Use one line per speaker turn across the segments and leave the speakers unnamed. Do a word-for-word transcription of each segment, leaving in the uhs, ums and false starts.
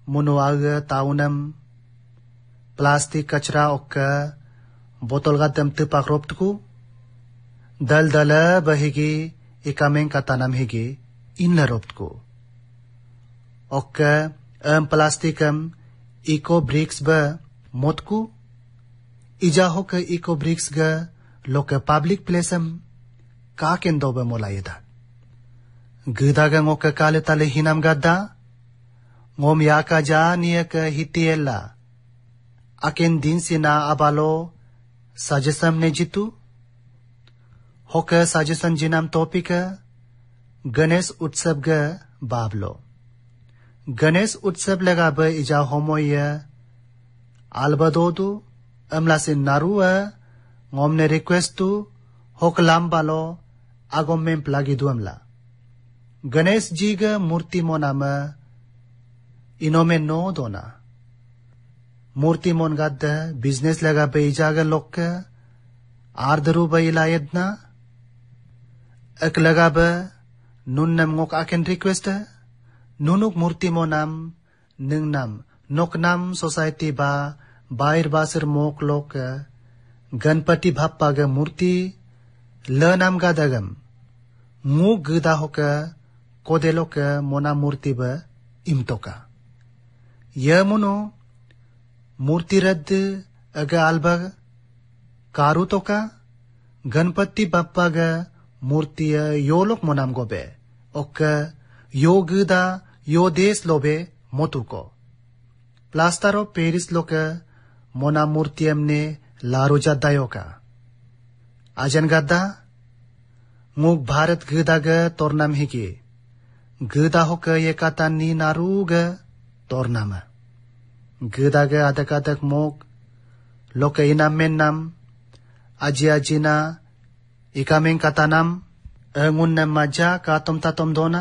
मुनुआग ताउनम plastic कचरा ओक्का बोतल गदम तुपाक रोप्तकू दल दल बहिगी इकामें कतानम हिगी इन रोप्तकू ओक्का अम प्लास्टिकम इको ब्रिक्स ब मोतकू इजा होक इको ब्रिक्स ग लोक पब्लिक प्लेसम काकेंदो ब मोलायदा गदा गोक काले तले हिनम गद्दा ngom yaka ja niyak hitiela aken din sina abalo suggestion ne jitu hoka suggestion jinam topic Ganesh उत्सव ग बाबलो गणेश उत्सव लगा ब इजा होमोय आलबदोदु अमला से नारू ngom ने रिक्वेस्ट तु होकलाम बालो आगोम में प्लागी दु अमला गणेश जी ग मूर्ति मोनाम इनोमे नो दोना मूर्ति मोन गद्द बिजनेस लगा बेजाग लोक आर्दरू बैलायदना अक लगा ब नुन्नम ngok aken request nunuk मूर्ति मोनाम निंगनाम नोकनाम सोसाइटी बा बायर बासर मोक लोक गणपति भाप्पा ग मूर्ति लनाम गादगम मु गदा होक कोदेलोक मोना मूर्ति ब इमतोका यमुनो मूर्ति रद्द अग आलबग कारुतोका गणपति बाप्पा ग मूर्ति यो लोक मोनाम गोबे ओक यो गदा यो देश लोबे मोतुको प्लास्टर ऑफ पेरिस लोक मोना मूर्ति हमने लारो जादायोका आजन गद्दा मुग भारत गदा ग तोरनाम हिकी गदा होक ये काता नी नारू ग तोरनाम गदा ग अदक अदक मोग लोक इनाम में नाम अजिया जिना इकामें कातानाम अंगुन न मजा कातम तातम दोना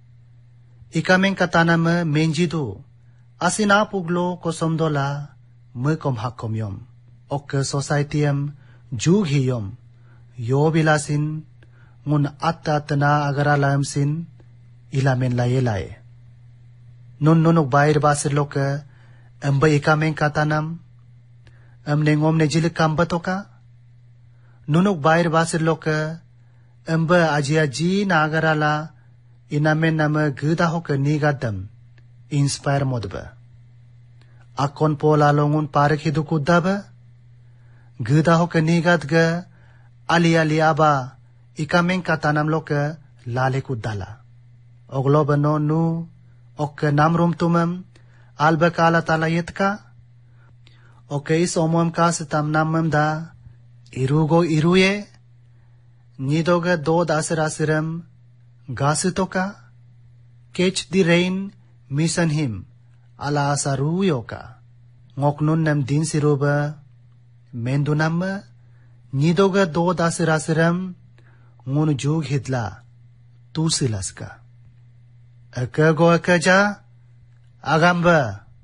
इकामें कातानाम मेंजिदो असिना पुगलो कोसम दोला मकम हाकम यम ओक सोसाइटीम जुग ही यम यो बिलासिन मुन अत्ता तना अगरा लायम सिन इलामेन लाये लाये नुन नुनुक बायर बासिर लोक अम्ब इकामें कातानाम अमने ngom ने जिल काम बतोका नुनुक बायर बासिर लोक अम्ब आजिया जी नागराला इनामें नम गदा होक निगादम इंस्पायर मोदब अकोन पोला लोंगुन पारक हिदु कुद्दाब गदा होक निगाद ग अली अली आबा इकामें कातानाम लोक लाले कुद्दाला ओगलो बनो नु ओक नाम रोम तुमम आलबा काला ताला यतका ओके इस ओमम का सतम नामम दा इरुगो इरुये निदोगा दो दासर आसरम गासितोका केच दी रेन मिशन हिम अला आसारुयोका ngoknun nam din siroba mendunam nidoga दो दासर आसरम ngun jug hitla tu silaska aka go akaja agamba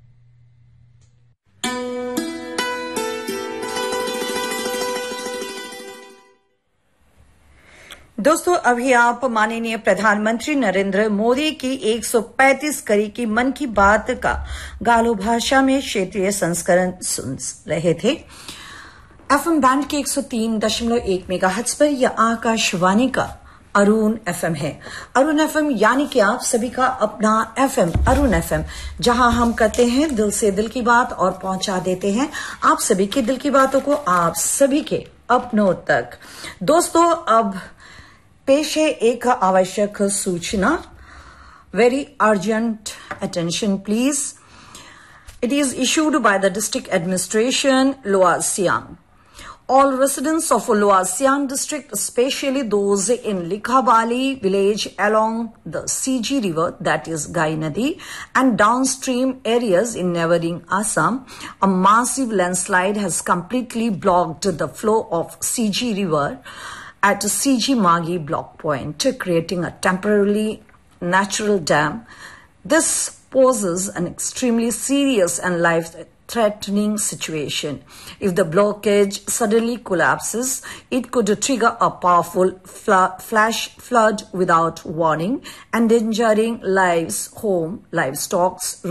दोस्तों अभी आप माननीय प्रधानमंत्री नरेंद्र मोदी की एक सौ पैंतीस कड़ी की मन की बात का गालो भाषा में क्षेत्रीय संस्करण सुन रहे थे। एफएम बैंड के एक सौ तीन दशमलव एक मेगाहर्ट्ज पर यह आकाशवाणी का अरुण एफएम है। अरुण एफएम यानी कि आप सभी का अपना एफएम अरुण एफएम, जहां हम करते हैं दिल से दिल की बात और पहुंचा देते हैं आप सभी के दिल की बातों को आप सभी के अपनों तक। दोस्तों अब पेश है एक आवश्यक सूचना। Very urgent attention please. It is issued by the district administration lower Siang. All residents of Lower Siang district, especially those in Likhabali village along the C G river, that is Gai Nadi, and downstream areas in neighboring Assam, a massive landslide has completely blocked the flow of C G river at C G Magi block point, creating a temporarily natural dam. This poses an extremely serious and life-threatening situation. If the blockage suddenly collapses, it could trigger a powerful fl- flash flood without warning, endangering lives, home, livestock,